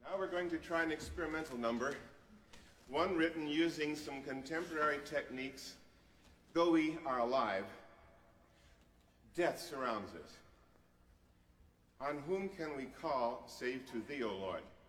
Now we're going to try an experimental number, one written using some contemporary techniques. Though we are alive, death surrounds us. On whom can we call save to thee, O Lord?